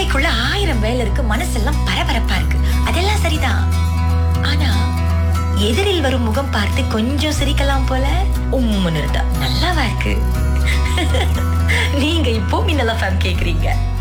மூளைக்குள்ள 1000 வேலை இருக்கு, மனசெல்லாம் பரபரப்பா இருக்கு. அதெல்லாம் சரிதான். ஆனா எதிரில் வரும் முகம் பார்த்து கொஞ்சம் சிரிக்கலாம் போல உம்முன்னு இருந்தா நல்லாவா இருக்கு? நீங்க இப்போ மின்னல் எஃப்எம் கேக்குறீங்க.